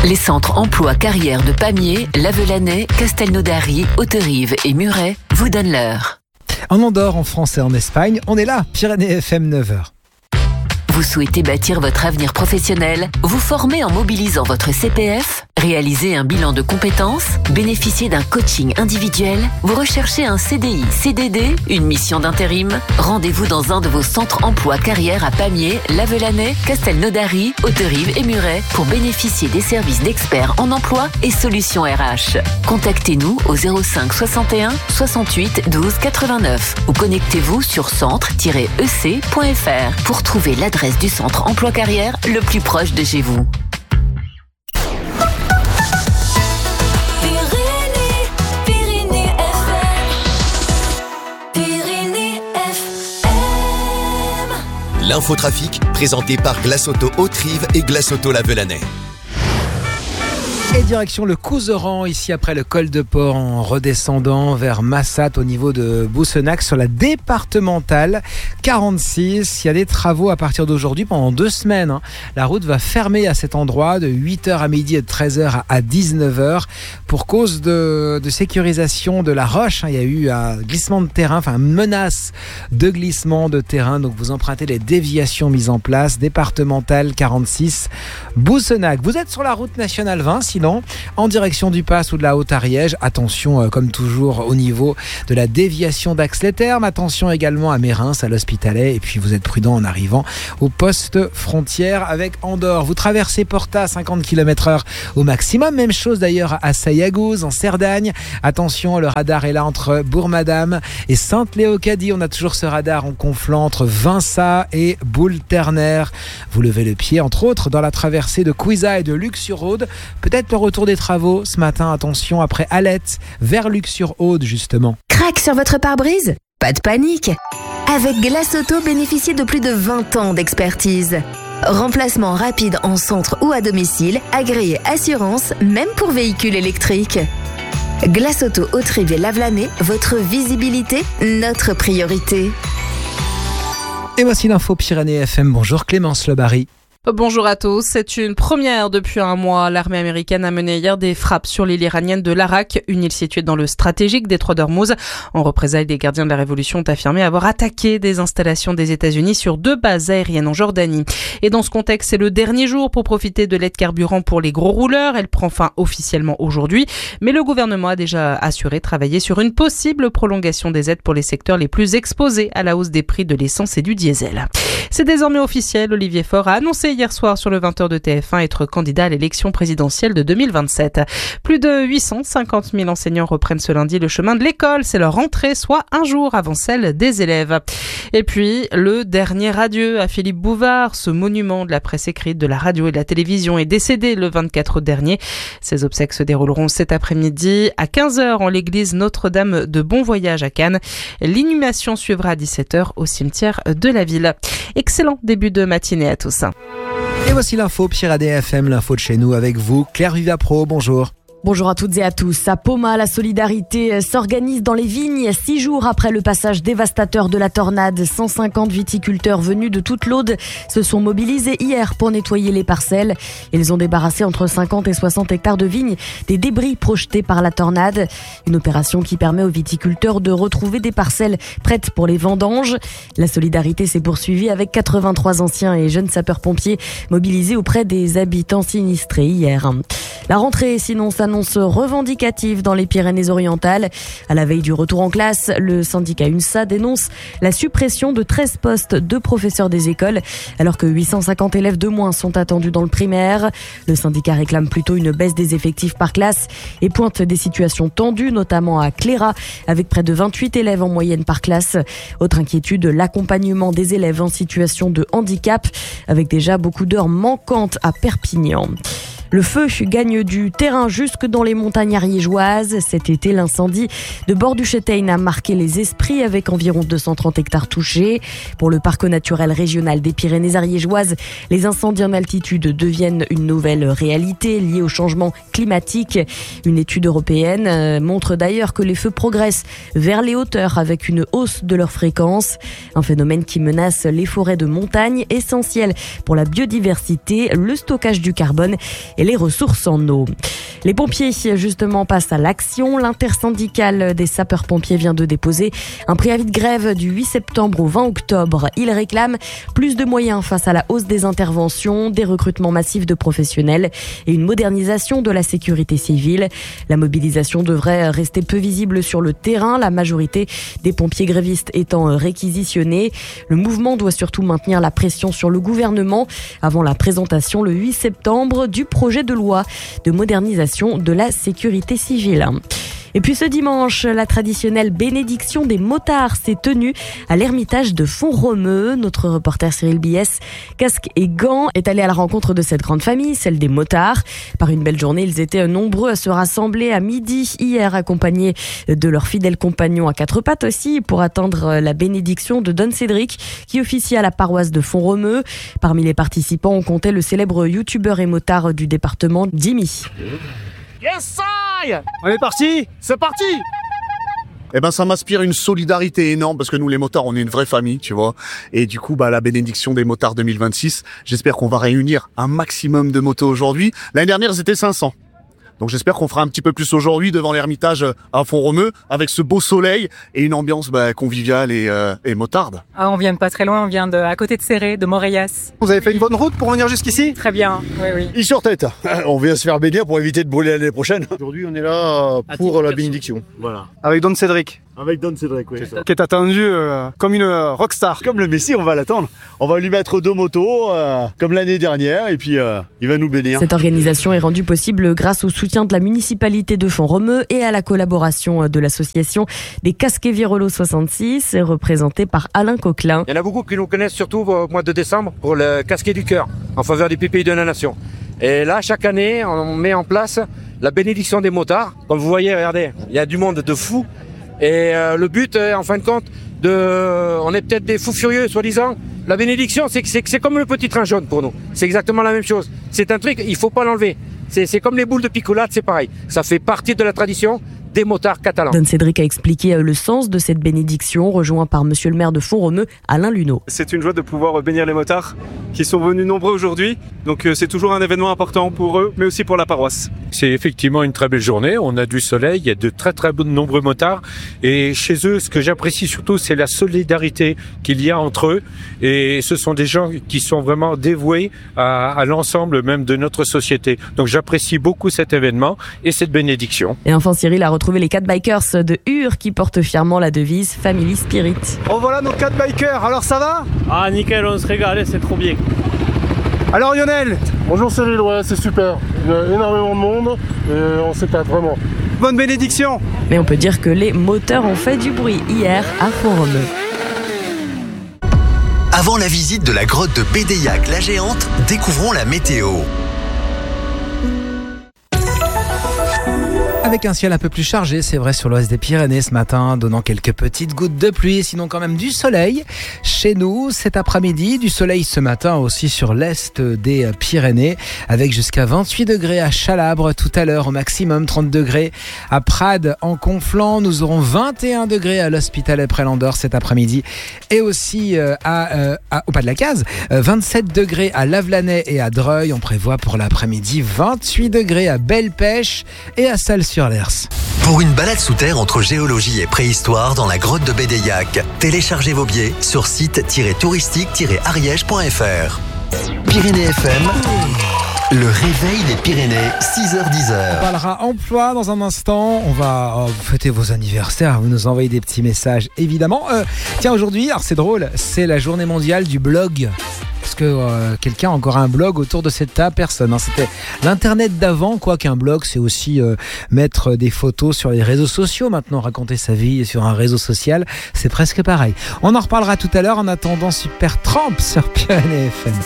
Les centres emploi carrière de Pamiers, Lavelanet, Castelnaudary, Hauterive et Muret vous donnent l'heure. En Andorre, en France et en Espagne, on est là, Pyrénées FM 9h. Vous souhaitez bâtir votre avenir professionnel, vous former en mobilisant votre CPF, réaliser un bilan de compétences, bénéficier d'un coaching individuel, vous recherchez un CDI, CDD, une mission d'intérim. Rendez-vous dans un de vos centres emploi carrière à Pamiers, Lavelanet, Castelnaudary, Hauterive et Muret pour bénéficier des services d'experts en emploi et solutions RH. Contactez-nous au 05 61 68 12 89 ou connectez-vous sur centre-ec.fr pour trouver l'adresse du centre emploi carrière le plus proche de chez vous. L'infotrafic présenté par Glace Auto Hauterive et Glace Auto Lavelanet. Et direction le Couserans, ici après le col de Port, en redescendant vers Massat au niveau de Boussenac sur la départementale 46. Il y a des travaux à partir d'aujourd'hui pendant 2 semaines. La route va fermer à cet endroit de 8h à midi et de 13h à 19h pour cause de sécurisation de la roche. Il y a eu un glissement de terrain, enfin une menace de glissement de terrain. Donc vous empruntez les déviations mises en place. Départementale 46, Boussenac. Vous êtes sur la route nationale 20, sinon en direction du Pass ou de la Haute-Ariège. Attention comme toujours au niveau de la déviation d'Ax-les-Thermes. Attention également à Mérins, à l'Hospitalet. Et puis vous êtes prudent en arrivant au poste frontière avec Andorre. Vous traversez Porta à 50 km/h au maximum. Même chose d'ailleurs à Sayagouz, en Cerdagne. Attention, le radar est là entre Bourg-Madame et Sainte-Léocadie. On a toujours ce radar en conflant entre Vinça et Boule-Terner. Vous levez le pied, entre autres, dans la traversée de Cuisa et de Luc-sur-Aude. Peut-être le retour des travaux ce matin, attention, après Alette, vers Luc-sur-Aude justement. Crac sur votre pare-brise ? Pas de panique. Avec Glace Auto, bénéficiez de plus de 20 ans d'expertise. Remplacement rapide en centre ou à domicile, agréé assurance, même pour véhicules électriques. Glace Auto Hauterive et Lavelanet, votre visibilité, notre priorité. Et voici l'info Pyrénées FM. Bonjour Clémence Lebary. Bonjour à tous. C'est une première depuis un mois. L'armée américaine a mené hier des frappes sur l'île iranienne de Larak, une île située dans le stratégique détroit d'Ormuz. En représailles, les gardiens de la Révolution ont affirmé avoir attaqué des installations des États-Unis sur 2 bases aériennes en Jordanie. Et dans ce contexte, c'est le dernier jour pour profiter de l'aide carburant pour les gros rouleurs. Elle prend fin officiellement aujourd'hui, mais le gouvernement a déjà assuré travailler sur une possible prolongation des aides pour les secteurs les plus exposés à la hausse des prix de l'essence et du diesel. C'est désormais officiel. Olivier Faure a annoncé hier soir sur le 20h de TF1 être candidat à l'élection présidentielle de 2027. Plus de 850 000 enseignants reprennent ce lundi le chemin de l'école. C'est leur rentrée, soit un jour avant celle des élèves. Et puis, le dernier adieu à Philippe Bouvard, ce monument de la presse écrite, de la radio et de la télévision, est décédé le 24 août dernier. Ses obsèques se dérouleront cet après-midi à 15h en l'église Notre-Dame de Bon Voyage à Cannes. L'inhumation suivra à 17h au cimetière de la ville. Excellent début de matinée à tous. Et voici l'info Pyrénées FM, l'info de chez nous avec vous, Claire Vivapro, bonjour. Bonjour à toutes et à tous. À Poma, la solidarité s'organise dans les vignes. 6 jours après le passage dévastateur de la tornade, 150 viticulteurs venus de toute l'Aude se sont mobilisés hier pour nettoyer les parcelles. Ils ont débarrassé entre 50 et 60 hectares de vignes des débris projetés par la tornade. Une opération qui permet aux viticulteurs de retrouver des parcelles prêtes pour les vendanges. La solidarité s'est poursuivie avec 83 anciens et jeunes sapeurs-pompiers mobilisés auprès des habitants sinistrés hier. La rentrée, sinon, s'annonce revendicative dans les Pyrénées-Orientales. À la veille du retour en classe, le syndicat UNSA dénonce la suppression de 13 postes de professeurs des écoles, alors que 850 élèves de moins sont attendus dans le primaire. Le syndicat réclame plutôt une baisse des effectifs par classe et pointe des situations tendues, notamment à Cléra, avec près de 28 élèves en moyenne par classe. Autre inquiétude, l'accompagnement des élèves en situation de handicap, avec déjà beaucoup d'heures manquantes à Perpignan. Le feu gagne du terrain jusque dans les montagnes ariégeoises. Cet été, l'incendie de Bord-du-Châtaigne a marqué les esprits avec environ 230 hectares touchés. Pour le parc naturel régional des Pyrénées ariégeoises, les incendies en altitude deviennent une nouvelle réalité liée au changement climatique. Une étude européenne montre d'ailleurs que les feux progressent vers les hauteurs avec une hausse de leur fréquence. Un phénomène qui menace les forêts de montagne, essentielles pour la biodiversité, le stockage du carbone et les ressources en eau. Les pompiers, justement, passent à l'action. L'intersyndicale des sapeurs-pompiers vient de déposer un préavis de grève du 8 septembre au 20 octobre. Ils réclament plus de moyens face à la hausse des interventions, des recrutements massifs de professionnels et une modernisation de la sécurité civile. La mobilisation devrait rester peu visible sur le terrain, la majorité des pompiers grévistes étant réquisitionnés. Le mouvement doit surtout maintenir la pression sur le gouvernement avant la présentation le 8 septembre du projet de loi de modernisation de la sécurité civile. Et puis ce dimanche, la traditionnelle bénédiction des motards s'est tenue à l'ermitage de Font-Romeu. Notre reporter Cyril Biès, casque et gants, est allé à la rencontre de cette grande famille, celle des motards. Par une belle journée, ils étaient nombreux à se rassembler à midi hier, accompagnés de leurs fidèles compagnons à quatre pattes aussi, pour attendre la bénédiction de Don Cédric, qui officie à la paroisse de Font-Romeu. Parmi les participants, on comptait le célèbre youtubeur et motard du département, Jimmy. Yes, I! On est parti? C'est parti! Eh ben, ça m'inspire une solidarité énorme parce que nous, les motards, on est une vraie famille, tu vois. Et du coup, la bénédiction des motards 2026, j'espère qu'on va réunir un maximum de motos aujourd'hui. L'année dernière, c'était 500. Donc j'espère qu'on fera un petit peu plus aujourd'hui devant l'ermitage à Font-Romeu avec ce beau soleil et une ambiance conviviale et motarde. Ah, on vient de pas très loin, on vient à côté de Céré, de Montréas. Vous avez fait une bonne route pour venir jusqu'ici? Très bien, oui. Ils sur tête. On vient se faire bénir pour éviter de brûler l'année prochaine. Aujourd'hui, on est là pour la bénédiction. Voilà. Avec Don Cédric. Avec Don Cédric, oui. Qui est attendu comme une rockstar. Comme le Messie, on va l'attendre. On va lui mettre 2 motos, comme l'année dernière, et puis il va nous bénir. Cette organisation est rendue possible grâce au soutien de la municipalité de Font-Romeu et à la collaboration de l'association des Casques et Virolo 66, représentée par Alain Coquelin. Il y en a beaucoup qui nous connaissent surtout au mois de décembre pour le Casquet du Cœur, en faveur des PPI de la Nation. Et là, chaque année, on met en place la bénédiction des motards. Comme vous voyez, regardez, il y a du monde de fous. Et le but, en fin de compte, on est peut-être des fous furieux, soi-disant. La bénédiction, c'est comme le petit train jaune pour nous. C'est exactement la même chose. C'est un truc, il faut pas l'enlever. C'est comme les boules de picolade, c'est pareil. Ça fait partie de la tradition des motards catalans. Don Cédric a expliqué le sens de cette bénédiction, rejoint par monsieur le maire de Font-Romeu, Alain Luneau. C'est une joie de pouvoir bénir les motards qui sont venus nombreux aujourd'hui. Donc c'est toujours un événement important pour eux, mais aussi pour la paroisse. C'est effectivement une très belle journée. On a du soleil, il y a de très nombreux motards. Et chez eux, ce que j'apprécie surtout, c'est la solidarité qu'il y a entre eux. Et ce sont des gens qui sont vraiment dévoués à l'ensemble même de notre société. Donc j'apprécie beaucoup cet événement et cette bénédiction. Et enfin, Cyril a retrouvé les 4 bikers de Ur qui portent fièrement la devise Family Spirit. Oh voilà nos 4 bikers, alors ça va? Ah nickel, on se régale, c'est trop bien. Alors Lionel? Bonjour Cyril, ouais c'est super, il y a énormément de monde et on s'éclate vraiment. Bonne bénédiction. Mais on peut dire que les moteurs ont fait du bruit hier à Font-Romeu. Avant la visite de la grotte de Bédéiac la Géante, découvrons la météo. Avec un ciel un peu plus chargé, c'est vrai, sur l'ouest des Pyrénées ce matin, donnant quelques petites gouttes de pluie, sinon quand même du soleil. Chez nous, cet après-midi, du soleil ce matin aussi sur l'est des Pyrénées, avec jusqu'à 28 degrés à Chalabre tout à l'heure, au maximum 30 degrés à Prades, en Conflans. Nous aurons 21 degrés à l'Hospitalet près l'Andorre cet après-midi, et aussi au Pas de la Case, 27 degrés à Lavelanet et à Dreuil. On prévoit pour l'après-midi 28 degrés à Belle-Pêche et à Salles-sur-Lers. Pour une balade sous terre entre géologie et préhistoire dans la grotte de Bédéiac, téléchargez vos billets sur site-touristique-ariège.fr. Pyrénées FM, le réveil des Pyrénées, 6h-10h. On parlera emploi dans un instant. On va vous fêter vos anniversaires, vous nous envoyez des petits messages évidemment. Tiens, aujourd'hui, alors c'est drôle, c'est la journée mondiale du blog. Est-ce que quelqu'un a encore un blog autour de cette table? Personne. C'était l'internet d'avant, quoi qu'un blog, c'est aussi mettre des photos sur les réseaux sociaux. Maintenant, raconter sa vie sur un réseau social, c'est presque pareil. On en reparlera tout à l'heure. En attendant, Super Tramp sur Pyrénées FM.